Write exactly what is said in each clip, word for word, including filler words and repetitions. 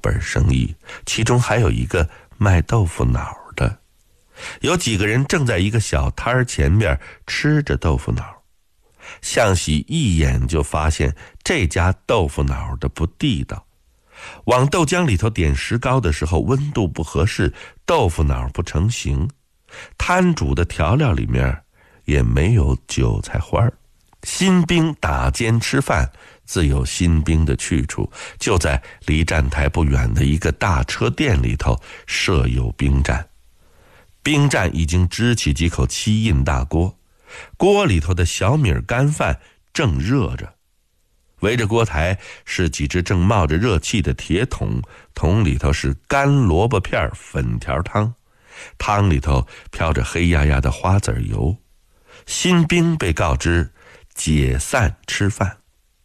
本生意，其中还有一个卖豆腐脑的。有几个人正在一个小摊儿前面吃着豆腐脑。向喜一眼就发现这家豆腐脑的不地道，往豆浆里头点石膏的时候温度不合适，豆腐脑不成形，摊煮的调料里面也没有韭菜花。新兵打尖吃饭自有新兵的去处，就在离站台不远的一个大车店里头设有兵站。兵站已经支起几口漆印大锅，锅里头的小米干饭正热着，围着锅台是几只正冒着热气的铁桶，桶里头是干萝卜片粉条汤，汤里头飘着黑压压的花籽油。新兵被告知解散吃饭。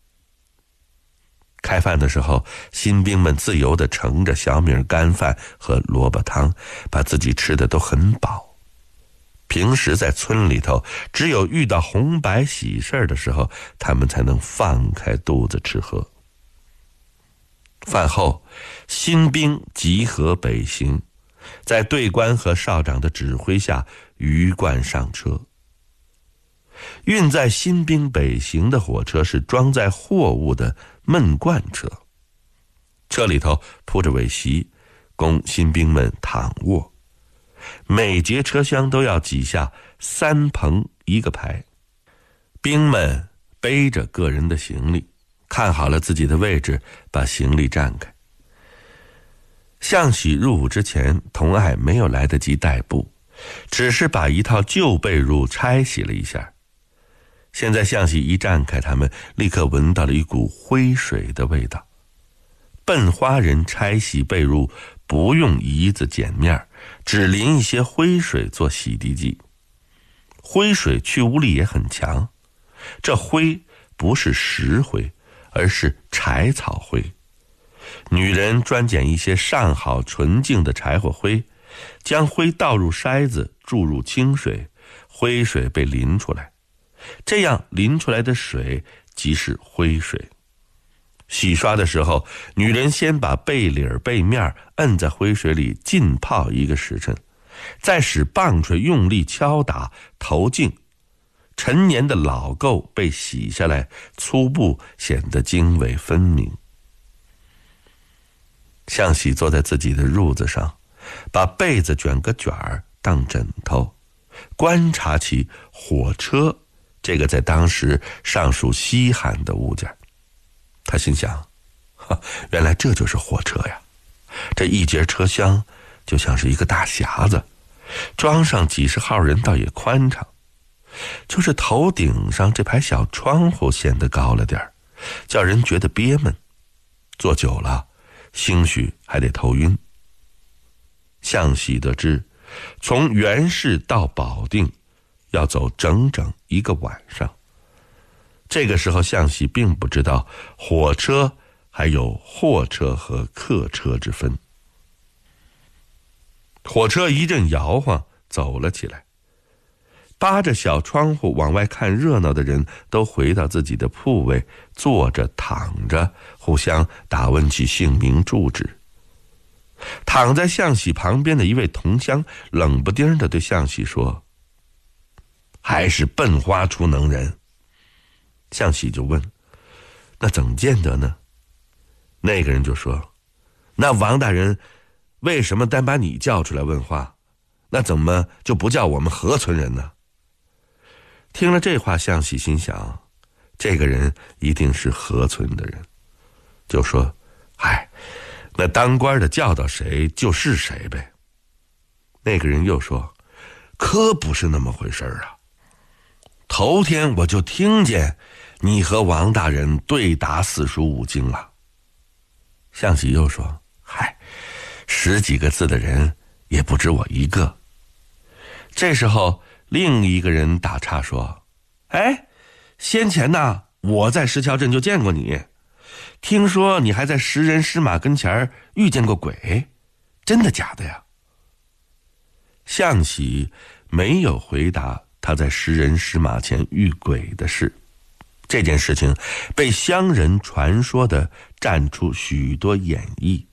开饭的时候，新兵们自由地盛着小米干饭和萝卜汤，把自己吃的都很饱。平时在村里头，只有遇到红白喜事的时候，他们才能放开肚子吃喝。饭后，新兵集合北行，在队官和少长的指挥下鱼贯上车。运载新兵北行的火车是装载货物的焖罐车，车里头铺着苇席，供新兵们躺卧。每节车厢都要挤下三棚一个排，兵们背着个人的行李，看好了自己的位置，把行李站开。向喜入伍之前，童爱没有来得及带布，只是把一套旧被褥拆洗了一下。现在向喜一站开，他们立刻闻到了一股灰水的味道。笨花人拆洗被褥不用胰子碱面，只淋一些灰水做洗涤剂。灰水去污力也很强，这灰不是石灰，而是柴草灰。女人专捡一些上好纯净的柴火灰，将灰倒入筛子，注入清水，灰水被淋出来，这样淋出来的水即是灰水。洗刷的时候，女人先把背里背面摁在灰水里浸泡一个时辰，再使棒槌用力敲打头颈，陈年的老垢被洗下来，粗布显得经纬分明。向喜坐在自己的褥子上，把被子卷个卷儿当枕头，观察起火车这个在当时尚属稀罕的物件。他心想，原来这就是火车呀！这一节车厢就像是一个大匣子，装上几十号人倒也宽敞。就是头顶上这排小窗户显得高了点，叫人觉得憋闷，坐久了兴许还得头晕。向喜得知，从袁氏到保定要走整整一个晚上。这个时候向喜并不知道火车还有货车和客车之分。火车一阵摇晃走了起来，扒着小窗户往外看热闹的人都回到自己的铺位，坐着躺着，互相打问起姓名住址。躺在向喜旁边的一位同乡冷不丁地对向喜说，还是笨花出能人。向喜就问，那怎么见得呢？那个人就说，那王大人为什么单把你叫出来问话？那怎么就不叫我们河村人呢？听了这话，向喜心想，这个人一定是河村的人，就说，嗨，那当官的叫到谁就是谁呗。那个人又说，可不是那么回事啊，头天我就听见你和王大人对答四书五经了。向喜又说，嗨，十几个字的人也不止我一个。这时候另一个人打岔说，哎，先前呢我在石桥镇就见过你，听说你还在石人石马跟前遇见过鬼，真的假的呀？向喜没有回答他在石人石马前遇鬼的事，这件事情被乡人传说的站出许多演绎。